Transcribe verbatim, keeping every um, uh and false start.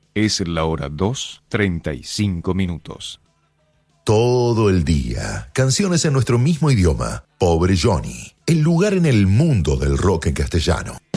Es la hora dos, treinta y cinco minutos. Todo el día, canciones en nuestro mismo idioma. Pobre Johnny, el lugar en el mundo del rock en castellano.